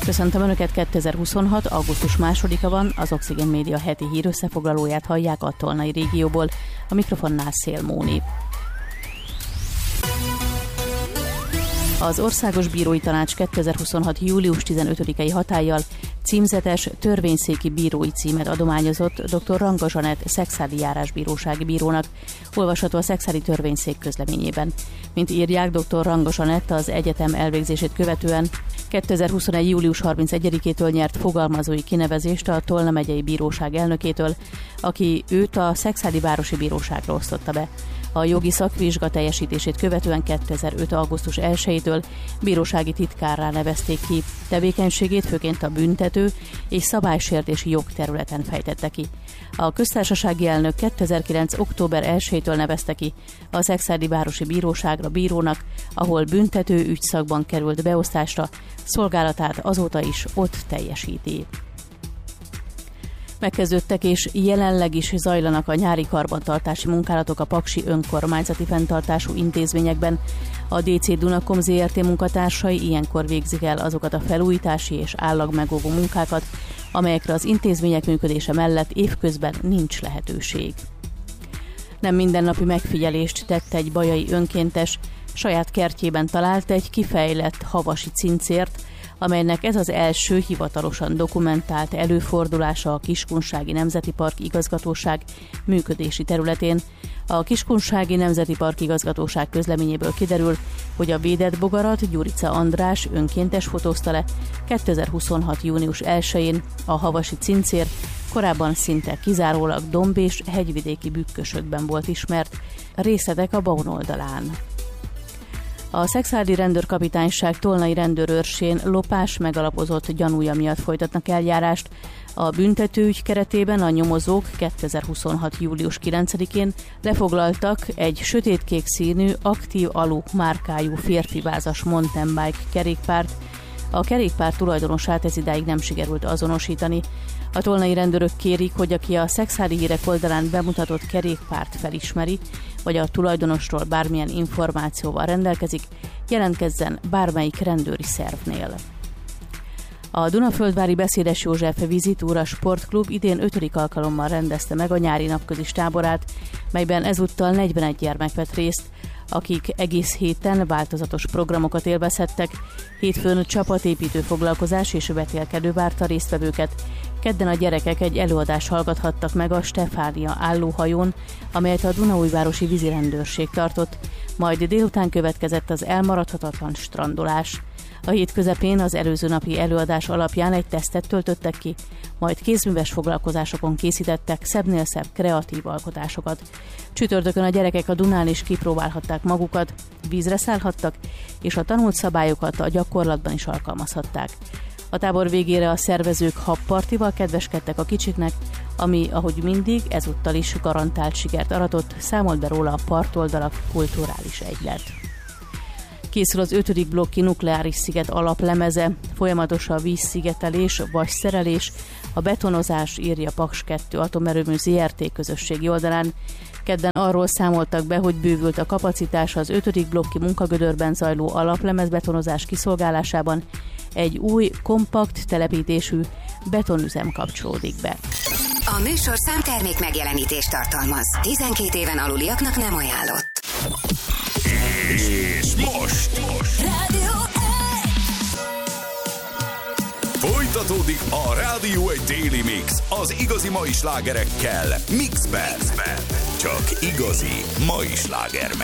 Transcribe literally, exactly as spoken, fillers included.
Köszöntöm Önöket, kétezer-huszonhat. augusztus másodika van, az Oxigén Média heti hírössefoglalóját hallják a Tolnai régióból, a mikrofonnál Szél Móni. Az Országos Bírói Tanács kétezer-huszonhat. július tizenötödikei hatállyal címzetes törvényszéki bírói címet adományozott dr. Ranga Zsanett Szekszárdi járásbírósági bírónak, olvasható a Szekszárdi törvényszék közleményében. Mint írják, dr. Ranga Zsanett az egyetem elvégzését követően kétezer-huszonegy. július harmincegyedikétől nyert fogalmazói kinevezést a Tolna megyei bíróság elnökétől, aki őt a Szekszárdi városi bíróságra osztotta be. A jogi szakvizsga teljesítését követően kétezer-öt. augusztus elsejétől bírósági titkárrá nevezték ki. Tevékenységét főként a büntető és szabálysértési jogterületen fejtette ki. A köztársasági elnök kétezer-kilenc. október elsejétől nevezte ki a Szekszárdi városi bíróságra bírónak, ahol büntető ügyszakban került beosztásra, szolgálatát azóta is ott teljesíti. Megkezdődtek és jelenleg is zajlanak a nyári karbantartási munkálatok a paksi önkormányzati fenntartású intézményekben. A dé cé Dunakom zé er té munkatársai ilyenkor végzik el azokat a felújítási és állagmegóvó munkákat, amelyekre az intézmények működése mellett évközben nincs lehetőség. Nem mindennapi megfigyelést tett egy bajai önkéntes, saját kertjében talált egy kifejlett havasi cincért, amelynek ez az első hivatalosan dokumentált előfordulása a Kiskunsági Nemzeti Park Igazgatóság működési területén. A Kiskunsági Nemzeti Park Igazgatóság közleményéből kiderül, hogy a védett bogarat Gyurica András önkéntes fotózta le kétezer-huszonhat. június elsején. A havasi cincér korábban szinte kizárólag domb- és hegyvidéki bükkösökben volt ismert, részletek a Baun oldalán. A Szekszárdi Rendőrkapitányság Tolnai rendőrőrsén lopás megalapozott gyanúja miatt folytatnak eljárást. A büntetőügy keretében a nyomozók kétezer-huszonhat. július kilencedikén lefoglaltak egy sötétkék színű, aktív alu márkájú férfivázas mountain bike kerékpárt. A kerékpár tulajdonosát ez idáig nem sikerült azonosítani. A tolnai rendőrök kérik, hogy aki a Szekszárdi Hírek oldalán bemutatott kerékpárt felismeri, vagy a tulajdonosról bármilyen információval rendelkezik, jelentkezzen bármelyik rendőri szervnél. A Dunaföldvári Beszédes József Vizitúra Sportklub idén ötödik alkalommal rendezte meg a nyári napközis táborát, melyben ezúttal negyvenegy gyermek vett részt, akik egész héten változatos programokat élvezhettek. Hétfőn csapatépítő foglalkozás és vetélkedő várta résztvevőket. Kedden a gyerekek egy előadást hallgathattak meg a Stefánia állóhajón, amelyet a Dunaújvárosi vízirendőrség tartott, majd délután következett az elmaradhatatlan strandolás. A hét közepén az előző napi előadás alapján egy tesztet töltöttek ki, majd kézműves foglalkozásokon készítettek szebbnél szebb kreatív alkotásokat. Csütörtökön a gyerekek a Dunán is kipróbálhatták magukat, vízre szállhattak, és a tanult szabályokat a gyakorlatban is alkalmazhatták. A tábor végére a szervezők habpartival kedveskedtek a kicsiknek, ami, ahogy mindig, ezúttal is garantált sikert aratott, számolt be róla a Partoldalak kulturális egylet. Készül az ötödik blokki nukleáris sziget alaplemeze, folyamatos a vízszigetelés, vasszerelés, a betonozás, írja Paks kettő atomerőmű zé er té közösségi oldalán. Kedden arról számoltak be, hogy bővült a kapacitás az ötödik blokki munkagödörben zajló alaplemezbetonozás kiszolgálásában, egy új, kompakt telepítésű betonüzem kapcsolódik be. A műsorszám termék megjelenítést tartalmaz. tizenkét éven aluliaknak nem ajánlott. És most! Rádió Folytatódik a Rádió egy Daily Mix az igazi mai slágerekkel Mixben. Csak igazi mai sláger.